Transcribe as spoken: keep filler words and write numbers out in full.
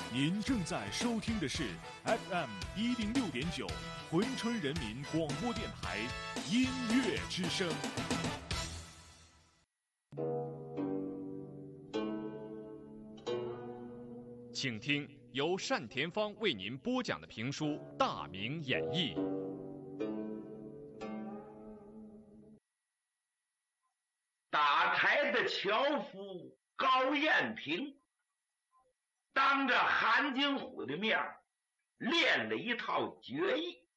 您正在收听的是 F M 一零六点九珲春人民广播电台音乐之声。请听由单田芳为您播讲的评书《大明演义》。 打柴的樵夫高彦平当着韩景虎的面练了一套绝艺，